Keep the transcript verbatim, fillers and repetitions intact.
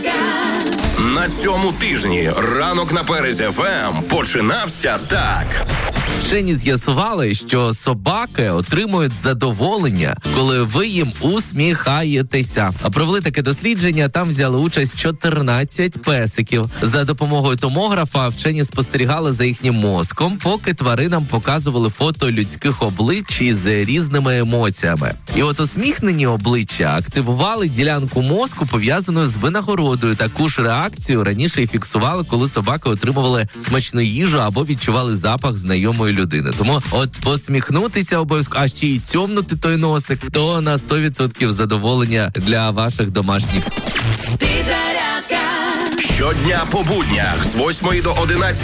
На цьому тижні ранок на Перезі еф ем починався так. Вчені з'ясували, що собаки отримують задоволення, коли ви їм усміхаєтеся. А провели таке дослідження, там взяли участь чотирнадцять песиків. За допомогою томографа вчені спостерігали за їхнім мозком, поки тваринам показували фото людських облич із різними емоціями. І от усміхнені обличчя активували ділянку мозку, пов'язану з винагородою. Таку ж реакцію раніше і фіксували, коли собаки отримували смачну їжу або відчували запах знайомої людини. Тому от посміхнутися обов'язково, а ще й цьомнути той носик, то на сто відсотків задоволення для ваших домашніх. Щодня по буднях з восьмої до одинадцятої